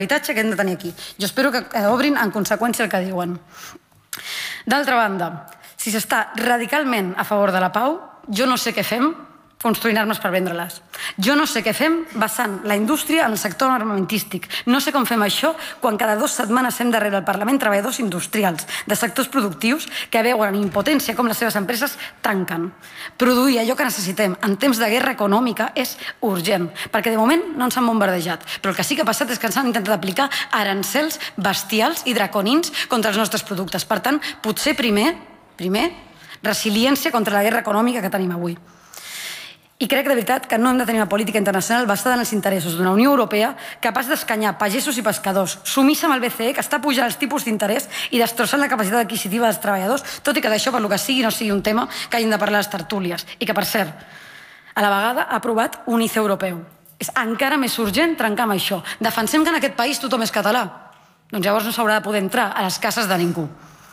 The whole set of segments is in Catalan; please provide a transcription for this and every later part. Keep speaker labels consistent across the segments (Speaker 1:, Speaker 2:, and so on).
Speaker 1: que hem de tenir aquí. Jo espero que obrin en conseqüència el que diuen. D'altra banda, si s'està radicalment a favor de la pau, jo no sé què fem construint armes per vendre-les. Jo no sé què fem basant la indústria en el sector armamentístic. No sé com fem això quan cada 2 setmanes hem de rebre al Parlament treballadors industrials de sectors productius que veuen en impotència com les seves empreses tanquen. Produir allò que necessitem en temps de guerra econòmica és urgent, perquè de moment no ens han bombardejat. Però el que sí que ha passat és que ens han intentat aplicar arancels bestials i draconins contra els nostres productes. Per tant, potser primer, resiliència contra la guerra econòmica que tenim avui. I crec de veritat que no hem de tenir una política internacional basada en els interessos d'una Unió Europea capaç d'escanyar pagesos i pescadors, sumissa amb el BCE que està pujant els tipus d'interès i destrossant la capacitat adquisitiva dels treballadors, tot i que d'això, per lo que sigui, no sigui un tema que hagin de parlar a les tertúlies. I que, per cert, a la vegada ha aprovat un ICE europeu. És encara més urgent trencar amb això. Defensem que en aquest país tothom és català. Doncs llavors no s'haurà de poder entrar a les cases de ningú.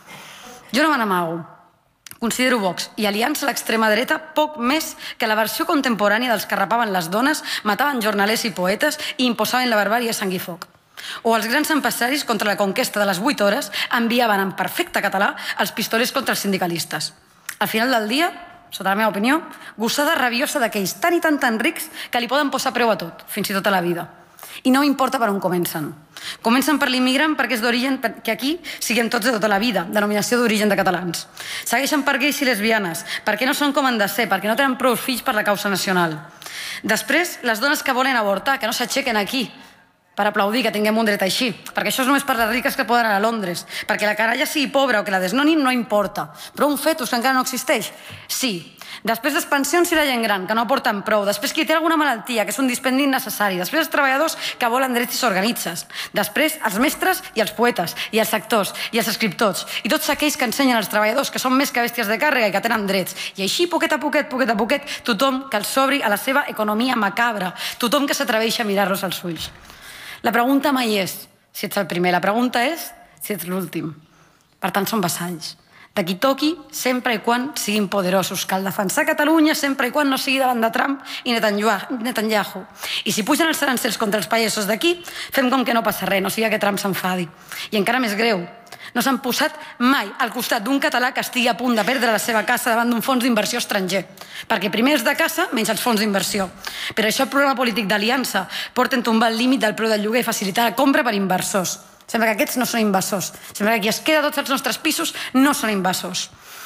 Speaker 1: Jo no me n'amago. Considero Vox i Aliança a l'extrema dreta poc més que la versió contemporània dels que rapaven les dones, mataven jornalers i poetes i imposaven la barbàrie a sang i foc. O els grans empresaris contra la conquesta de les 8 hores enviaven en perfecte català els pistolers contra els sindicalistes. Al final del dia, sota la meva opinió, gossada rabiosa d'aquells tan i tan rics que li poden posar preu a tot, fins i tot a la vida. I no importa per on comencen. Comencen per l'immigrant perquè és d'origen, que aquí siguem tots de tota la vida, denominació d'origen de catalans. Segueixen per gais i lesbianes, perquè no són com han de ser, perquè no tenen prou fills per la causa nacional. Després, les dones que volen avortar, que no s'aixequen aquí per aplaudir que tinguem un dret així, perquè això és només per les riques que poden anar a Londres, perquè la canalla sigui pobra o que la desnonin no importa, però un fetus que encara no existeix, sí. Després les pensions i la gent gran, que no aporten prou. Després qui té alguna malaltia, que és un dispendi innecessari. Després els treballadors que volen drets i s'organitzen. Després els mestres i els poetes, i els actors, i els escriptors, i tots aquells que ensenyen als treballadors que són més que bèsties de càrrega i que tenen drets. I així, poquet a poquet, tothom que els obri a la seva economia macabra, tothom que s'atreveixi a mirar-los als ulls. La pregunta mai és si ets el primer, la pregunta és si ets l'últim. Per tant, són vassalls. De qui toqui, sempre i quan siguin poderosos. Cal defensar Catalunya sempre i quan no sigui davant de Trump i Netanyahu. I si pugen els arancels contra els pagesos d'aquí, fem com que no passa res, no sigui que Trump s'enfadi. I encara més greu, no s'han posat mai al costat d'un català que estigui a punt de perdre la seva casa davant d'un fons d'inversió estranger. Perquè primer és de casa, menys els fons d'inversió. Per això el programa polític d'Aliança porta a tombar el límit del preu del lloguer i facilitar la compra per inversors. Sembla que aquests no són invasors. Sembla que qui es queda tots els nostres pisos no són invasors.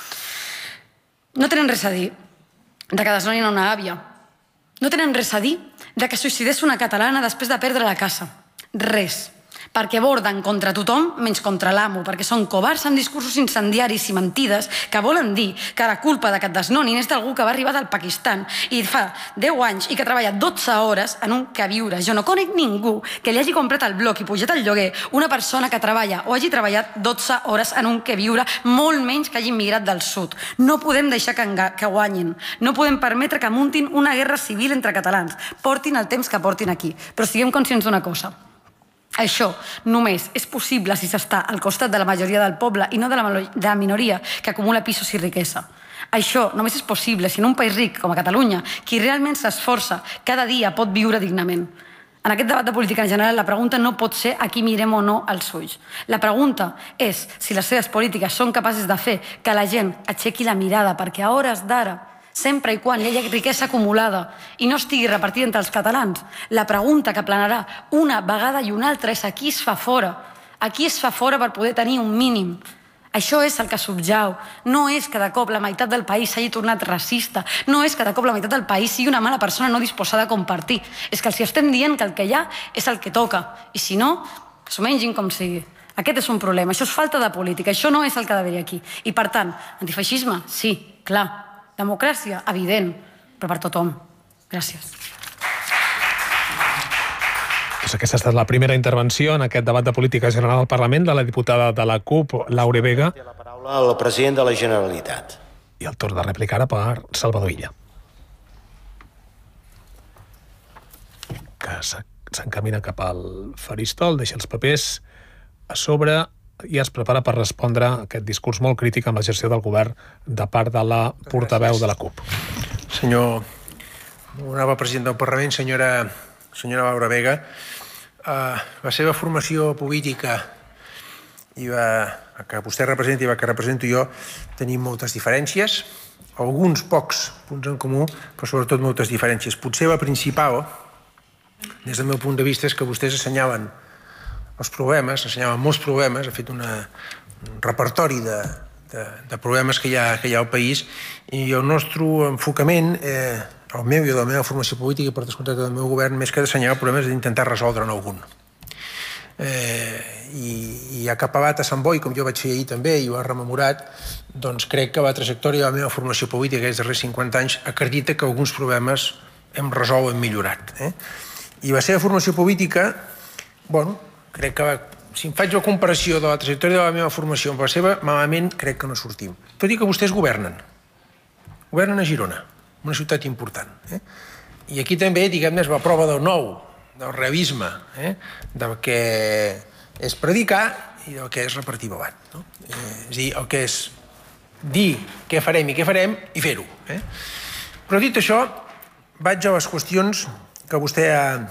Speaker 1: No tenen res a dir de que desnonin una àvia. No tenen res a dir de que suïcidés una catalana després de perdre la casa. Res. Perquè borden contra tothom menys contra l'amo, perquè són covards amb discursos incendiaris i mentides que volen dir que la culpa de que et desnonin és d'algú que va arribar del Pakistan i fa 10 anys i que treballa 12 hores en un queviure. Jo no conec ningú que li hagi comprat el bloc i pujat el lloguer una persona que treballa o hagi treballat 12 hores en un queviure, molt menys que hagi migrat del sud. No podem deixar que guanyin. No podem permetre que muntin una guerra civil entre catalans. Portin el temps que portin aquí. Però siguem conscients d'una cosa. Això només és possible si s'està al costat de la majoria del poble i no de la minoria que acumula pisos i riquesa. Això només és possible si en un país ric com a Catalunya qui realment s'esforça cada dia pot viure dignament. En aquest debat de política en general la pregunta no pot ser a qui mirem o no als ulls. La pregunta és si les seves polítiques són capaces de fer que la gent aixequi la mirada perquè a hores d'ara, sempre i quan hi hagi riquesa acumulada i no estigui repartida entre els catalans, la pregunta que planarà una vegada i una altra és a qui es fa fora. A qui es fa fora per poder tenir un mínim. Això és el que subjau. No és que de cop la meitat del país s'hagi tornat racista. No és que de cop la meitat del país sigui una mala persona no disposada a compartir. És que els estem dient que el que hi ha és el que toca. I si no, que s'ho mengin com sigui. Aquest és un problema. Això és falta de política. Això no és el que ha d'haver aquí. I per tant, antifeixisme? Sí, clar. Democràcia? Evident, però per tothom. Gràcies.
Speaker 2: Doncs aquesta ha estat la primera intervenció en aquest debat de política general al Parlament de la diputada de la CUP, Laura Vega.
Speaker 3: Té la paraula el president de la Generalitat.
Speaker 2: I el torn de réplica ara per Salvador Illa, que s'encamina cap al faristol, deixa els papers a sobre i es prepara per respondre a aquest discurs molt crític amb la gestió del govern de part de la portaveu de la CUP.
Speaker 4: Senyor honorable president del Parlament, senyora Laura Vega, la seva formació política i la que vostè representa i la que represento jo tenim moltes diferències, alguns pocs punts en comú, però sobretot moltes diferències. Potser la principal, des del meu punt de vista, és que vostès assenyalen els problemes, assenyalen molts problemes, ha fet un repertori de problemes que hi ha al país, i el nostre enfocament, el meu i de la meva formació política i per descomptat del meu govern, més que d'assenyalar problemes, és d'intentar resoldre'n algun. I ha acabat a Sant Boi, com jo vaig fer ahir també, i ho ha rememorat, doncs crec que la trajectòria de la meva formació política aquests darrers 50 anys acredita que alguns problemes hem resolt o hem millorat. I la seva formació política, bueno, crec que si em faig la comparació de la trajectòria de la meva formació amb la seva, malament crec que no sortim. Tot i que vostès governen a Girona, una ciutat important. I aquí també, diguem-ne, és la prova del nou, del realisme, del que és predicar i del que és repartir babat. És a dir, el que és dir què farem i fer-ho. Però dit això, vaig a les qüestions que vostè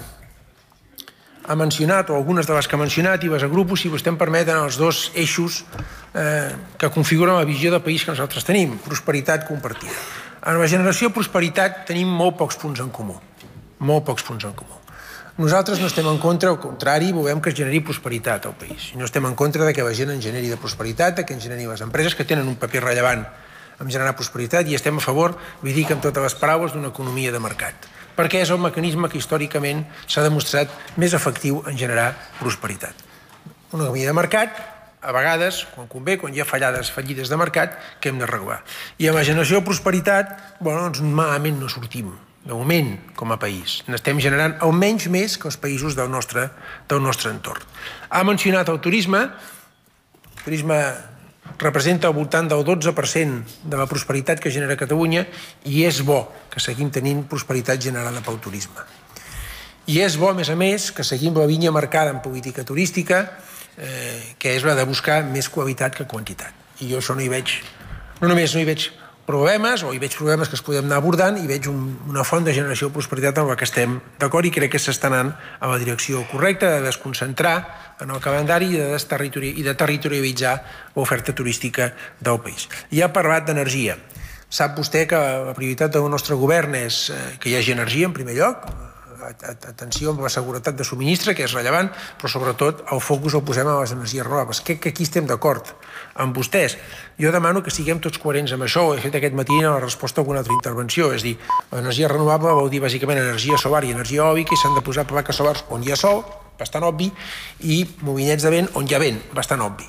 Speaker 4: ha mencionat, o algunes de les que ha mencionat, i les agrupo, si vostè em permeten, els dos eixos que configuren la visió de país que nosaltres tenim, prosperitat compartida. En la generació de prosperitat tenim molt pocs punts en comú. Molt pocs punts en comú. Nosaltres no estem en contra, al contrari, volem que es generi prosperitat al país. No estem en contra de que la gent en generi de prosperitat, que en generi les empreses, que tenen un paper rellevant en generar prosperitat, i estem a favor, vull dir que amb totes les paraules, d'una economia de mercat, perquè és el mecanisme que històricament s'ha demostrat més efectiu en generar prosperitat. Una economia de mercat, a vegades, quan convé, quan hi ha fallides de mercat, que hem de regular. I amb la generació de prosperitat, doncs malament no sortim, de moment, com a país. N'estem generant almenys més que els països del nostre entorn. Ha mencionat el turisme. El turisme representa al voltant del 12% de la prosperitat que genera Catalunya, i és bo que seguim tenint prosperitat generada pel turisme. I és bo, a més, que seguim la línia marcada en política turística, que és la de buscar més qualitat que quantitat. I jo això no només no hi veig problemes, o hi veig problemes que es podem anar abordant, i veig una font de generació de prosperitat amb la que estem d'acord, i crec que s'està anant a la direcció correcta de desconcentrar en el calendari i de territorialitzar l'oferta turística del país. I ha parlat d'energia. Sap vostè que la prioritat del nostre govern és que hi hagi energia, en primer lloc, atenció amb la seguretat de subministre, que és rellevant, però sobretot el focus el posem a les energies renovables. Crec que aquí estem d'acord amb vostès. Jo demano que siguem tots coherents amb això. Ho he fet aquest matí en la resposta a alguna altra intervenció. És dir, l'energia renovable vol dir bàsicament energia solar i energia eòlica, i s'han de posar plaques solars on hi ha sol, bastant obvi, i molinets de vent on hi ha vent, bastant obvi.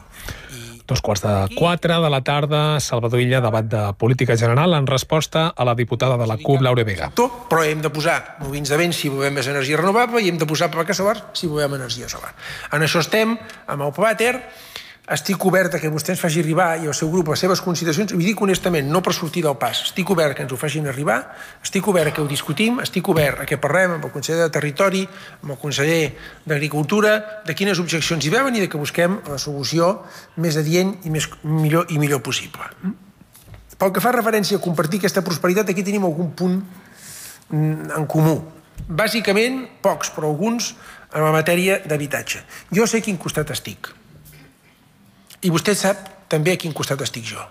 Speaker 2: 3:45 de la tarda, Salvador Illa, debat de política general en resposta a la diputada de la CUP, Laura Vega.
Speaker 4: Però hem de posar molins de vent si volem més energia renovable, i hem de posar plaques solars si volem energia solar. En això estem, amb el Plater. Estic obert a que vostè ens faci arribar, i el seu grup, les seves consideracions, i ho dic honestament, no per sortir del pas. Estic obert a que ens ho facin arribar, estic obert a que ho discutim, estic obert a que parlem amb el conseller de Territori, amb el conseller d'Agricultura, de quines objeccions hi veuen i de que busquem la solució més adient i millor possible. Pel que fa referència a compartir aquesta prosperitat, aquí tenim algun punt en comú. Bàsicament, pocs, però alguns, en la matèria d'habitatge. Jo sé a quin costat estic. I vostè sap també a quin costat estic jo.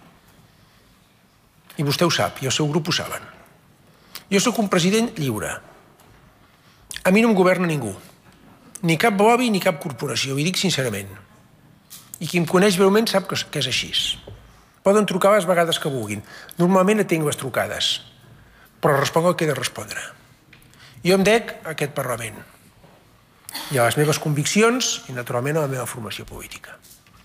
Speaker 4: I vostè ho sap, i el seu grup ho saben. Jo sóc un president lliure. A mi no em governa ningú. Ni cap lobby ni cap corporació, ho dic sincerament. I qui em coneix breument sap que és així. Poden trucar les vegades que vulguin. Normalment atenc les trucades, però responc el que he de respondre. Jo em dec a aquest Parlament i a les meves conviccions i, naturalment, a la meva formació política.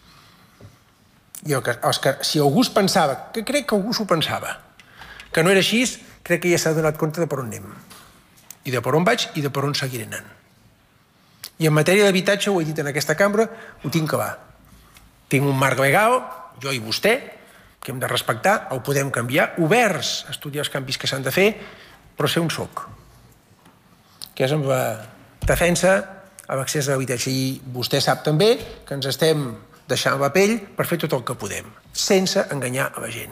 Speaker 4: Si algú es pensava, que crec que algú s'ho pensava, que no era així, crec que ja s'ha donat compte de per on anem, i de per on vaig i de per on seguiré anant. I en matèria d'habitatge, ho he dit en aquesta cambra, ho tinc clar. Tinc un marc legal, jo i vostè, que hem de respectar, el podem canviar, oberts a estudiar els canvis que s'han de fer, però sé on soc, que és amb la defensa a l'accés a l'habitatge. I vostè sap també que ens estem deixant la pell per fer tot el que podem, sense enganyar a la gent.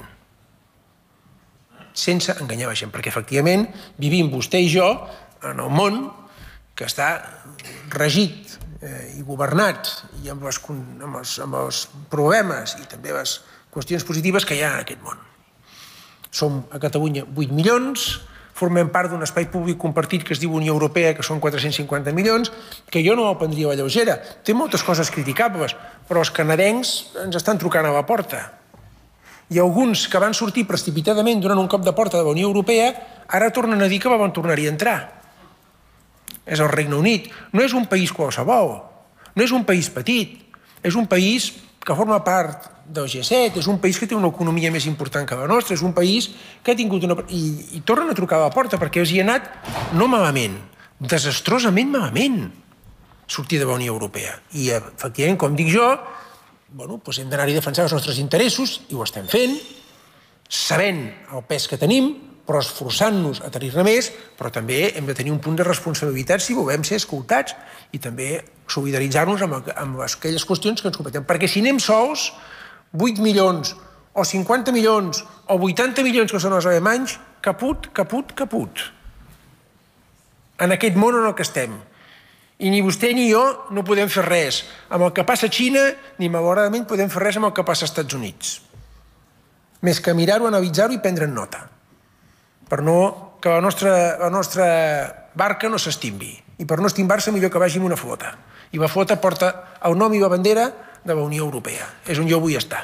Speaker 4: Sense enganyar la gent, perquè efectivament vivim vostè i jo en el món que està regit i governat, i amb els problemes i també les qüestions positives que hi ha en aquest món. Som a Catalunya 8 milions, formem part d'un espai públic compartit que es diu Unió Europea, que són 450 milions, que jo no el prendria a la lleugera. Té moltes coses criticables, però els canadencs ens estan trucant a la porta. I alguns que van sortir precipitadament donant un cop de porta de la Unió Europea, ara tornen a dir que van tornar-hi a entrar. És el Regne Unit. No és un país qualsevol, no és un país petit, és un país que forma part del G7, és un país que té una economia més important que la nostra, és un país que ha tingut una... I tornen a trucar a la porta perquè els hi ha anat no malament, desastrosament malament sortir de la Unió Europea. I, efectivament, com dic jo, hem d'anar-hi a defensar els nostres interessos, i ho estem fent, sabent el pes que tenim, però esforçant-nos a tenir-ne més, però també hem de tenir un punt de responsabilitat si volem ser escoltats i també solidaritzar-nos amb aquelles qüestions que ens competen. Perquè si anem sols, 8 milions, o 50 milions, o 80 milions que són els alemanys, caput, caput, caput. En aquest món en el que estem. I ni vostè ni jo no podem fer res amb el que passa a Xina, ni malauradament podem fer res amb el que passa als Estats Units. Més que mirar-ho, analitzar-ho i prendre'n nota. Per no que la nostra barca no s'estimbi. I per no estimbar-se, millor que vagi amb una flota. I la flota porta el nom i la bandera de la Unió Europea. És on jo vull estar.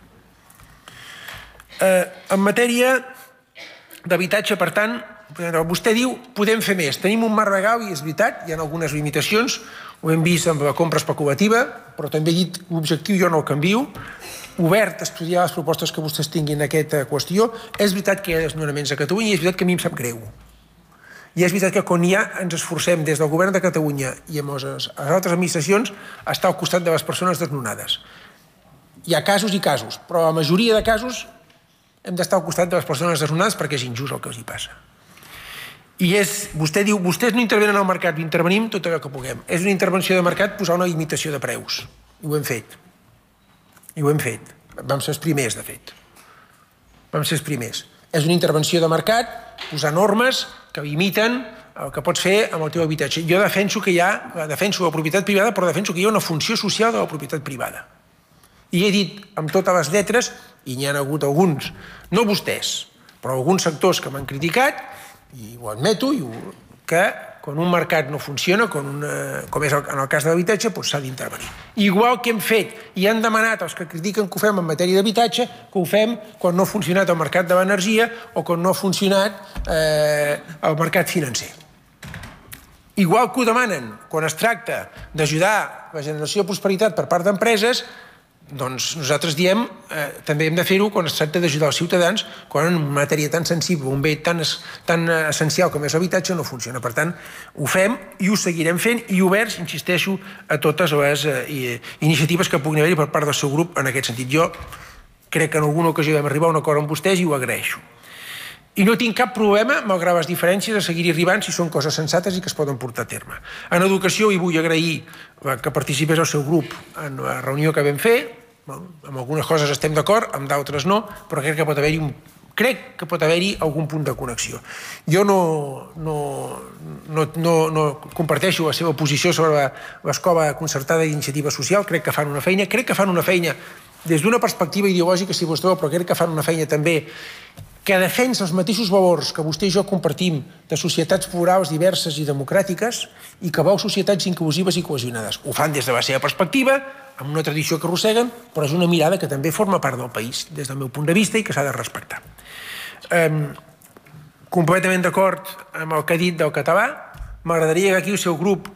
Speaker 4: En matèria d'habitatge, per tant, vostè diu podem fer més. Tenim un marc legal i és veritat, hi ha algunes limitacions, ho hem vist amb la compra especulativa, però també he dit l'objectiu jo no el canvio, obert a estudiar les propostes que vostès tinguin en aquesta qüestió. És veritat que hi ha desnonaments a Catalunya i és veritat que a mi em sap greu. I és veritat que quan ja ens esforcem des del govern de Catalunya i amb les altres administracions a estar al costat de les persones desnonades. Hi ha casos i casos, però la majoria de casos hem d'estar al costat de les persones desnonades perquè és injust el que els hi passa. I vostè diu, vostès no intervenen al mercat, intervenim tot allò que puguem. És una intervenció de mercat posar una limitació de preus. I ho hem fet. I ho hem fet. Vam ser els primers, de fet. Vam ser els primers. És una intervenció de mercat, posar normes que limiten el que pots fer amb el teu habitatge. Jo defenso la propietat privada, però defenso que hi ha una funció social de la propietat privada. I he dit amb totes les lletres, i n'hi ha hagut alguns, no vostès, però alguns sectors que m'han criticat, i ho admeto, que quan un mercat no funciona, com és en el cas de l'habitatge, s'ha d'intervenir. Igual que hem fet i han demanat els que critiquen que ho fem en matèria d'habitatge, que ho fem quan no ha funcionat el mercat de l'energia o quan no ha funcionat el mercat financer. Igual que ho demanen quan es tracta d'ajudar la generació de prosperitat per part d'empreses, doncs nosaltres diem també hem de fer-ho quan es tracta d'ajudar els ciutadans quan en matèria tan sensible, un bé tan essencial com és l'habitatge no funciona. Per tant, ho fem i ho seguirem fent i oberts, insisteixo, a totes les iniciatives que puguin haver-hi per part del seu grup en aquest sentit. Jo crec que en alguna ocasió vam arribar a un acord amb vostès i ho agraeixo. I no tinc cap problema, malgrat les diferències, a seguir-hi arribant si són coses sensates i que es poden portar a terme. En educació hi vull agrair que participés el seu grup en la reunió que vam fer. Amb algunes coses estem d'acord, amb d'altres no, però crec que pot haver-hi algun punt de connexió. Jo no comparteixo la seva posició sobre l'escola concertada d'iniciativa social, crec que fan una feina des d'una perspectiva ideològica, si vostè vol, però crec que fan una feina també que defensa els mateixos valors que vostè i jo compartim de societats plurals, diverses i democràtiques i que vol societats inclusives i cohesionades. Ho fan des de la seva perspectiva, amb una tradició que arrosseguen, però és una mirada que també forma part del país, des del meu punt de vista, i que s'ha de respectar. Completament d'acord amb el que ha dit del català. M'agradaria que aquí el seu grup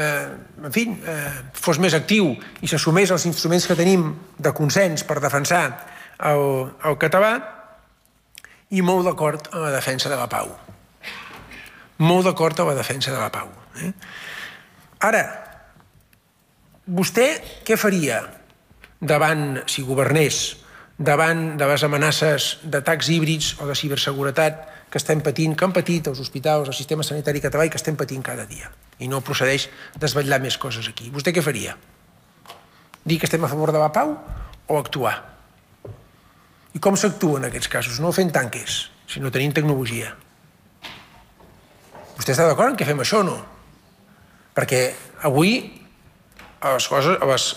Speaker 4: fos més actiu i s'assumés els instruments que tenim de consens per defensar el català. I molt d'acord amb la defensa de la pau. Molt d'acord amb la defensa de la pau. Ara, vostè què faria davant, si governés, davant de les amenaces d'atacs híbrids o de ciberseguretat que estem patint, que han patit els hospitals, el sistema sanitari català i que estem patint cada dia? I no procedeix desvetllar més coses aquí. Vostè què faria? Dir que estem a favor de la pau o actuar? I com s'actua en aquests casos? No fent tanques, sinó tenint tecnologia. Vostè està d'acord en que fem això o no? Perquè avui a les coses, a les